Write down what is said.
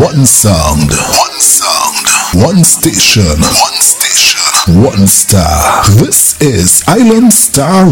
One sound. One sound. One station. One station. One star. This is Island Star